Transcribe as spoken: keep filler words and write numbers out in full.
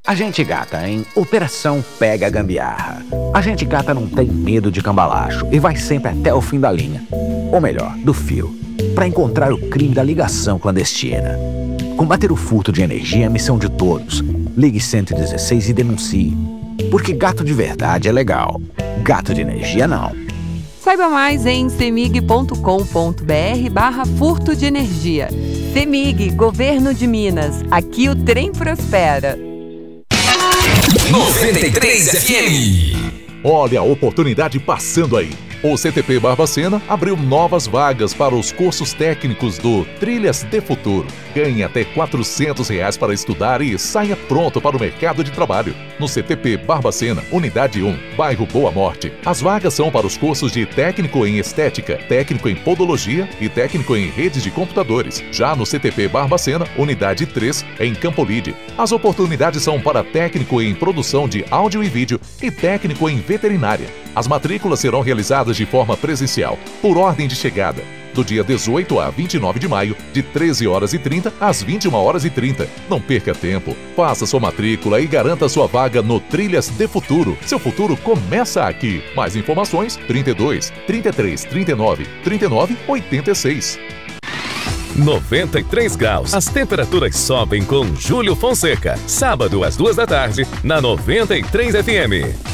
A gente gata em Operação Pega a Gambiarra. A gente gata não tem medo de cambalacho e vai sempre até o fim da linha. Ou melhor, do fio. Para encontrar o crime da ligação clandestina. Combater o furto de energia é a missão de todos. Ligue cento e dezesseis e denuncie. Porque gato de verdade é legal. Gato de energia não. Saiba mais em cemig.com.br barra furto de energia. Cemig, Governo de Minas. Aqui o trem prospera. noventa e três F M. Olha a oportunidade passando aí. O C T P Barbacena abriu novas vagas para os cursos técnicos do Trilhas de Futuro. Ganhe até quatrocentos reais para estudar e saia pronto para o mercado de trabalho. No C T P Barbacena, Unidade um, bairro Boa Morte. As vagas são para os cursos de técnico em estética, técnico em podologia e técnico em redes de computadores. Já no C T P Barbacena, Unidade três, em Campolide. As oportunidades são para técnico em produção de áudio e vídeo e técnico em veterinária. As matrículas serão realizadas de forma presencial, por ordem de chegada, do dia dezoito a vinte e nove de maio, de treze horas e trinta às vinte e uma horas e trinta. Não perca tempo. Faça sua matrícula e garanta sua vaga no Trilhas de Futuro. Seu futuro começa aqui. Mais informações: trinta e dois, trinta e três, trinta e nove, trinta e nove, oitenta e seis. noventa e três graus. As temperaturas sobem com Júlio Fonseca. Sábado às duas da tarde, na noventa e três F M.